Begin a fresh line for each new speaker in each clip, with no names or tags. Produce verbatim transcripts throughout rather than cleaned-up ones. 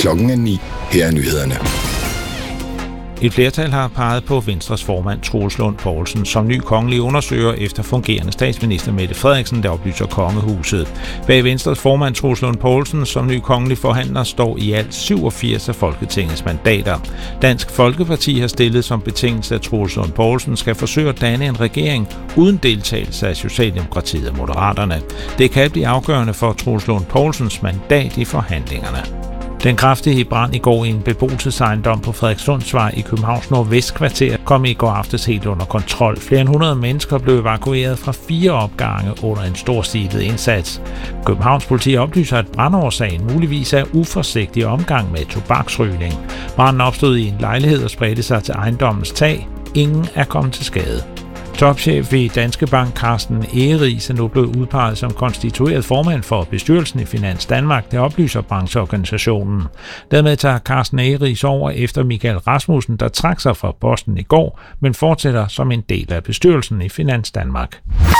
Klokken er ni. Her er nyhederne.
Et flertal har peget på Venstres formand Troels Lund Poulsen som ny kongelig undersøger efter fungerende statsminister Mette Frederiksen, der oplyser Kongehuset. Bag Venstres formand Troels Lund Poulsen som ny kongelig forhandler står i alt syvogfirs af Folketingets mandater. Dansk Folkeparti har stillet som betingelse, at Troels Lund Poulsen skal forsøge at danne en regering uden deltagelse af Socialdemokratiet og Moderaterne. Det kan blive afgørende for Troels Lund Poulsens mandat i forhandlingerne. Den kraftige brand i går i en beboelsesejendom på Frederikssundsvej i Københavns nordvestkvarter kom i går aftes helt under kontrol. Flere end hundrede mennesker blev evakueret fra fire opgange under en storstilet indsats. Københavns politi oplyser, at brandårsagen muligvis er uforsigtig omgang med tobaksrygning. Branden opstod i en lejlighed og spredte sig til ejendommens tag. Ingen er kommet til skade. Topchef i Danske Bank Carsten Egeris er nu blevet udpeget som konstitueret formand for bestyrelsen i Finans Danmark, det oplyser brancheorganisationen. Dermed tager Carsten Egeris over efter Michael Rasmussen, der trak sig fra posten i går, men fortsætter som en del af bestyrelsen i Finans Danmark.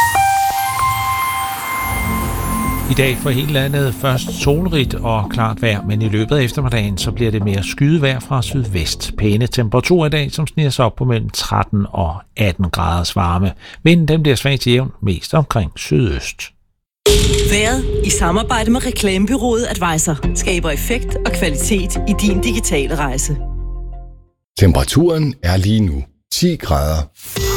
I dag for hele landet først solrigt og klart vejr, men i løbet af eftermiddagen så bliver det mere skydevejr fra sydvest. Pæne temperaturer i dag, som sniger sig op på mellem tretten og atten graders varme. Vinden den bliver svag til jævn, mest omkring sydøst.
Vejret i samarbejde med reklamebureauet Advisor skaber effekt og kvalitet i din digitale rejse.
Temperaturen er lige nu ti grader.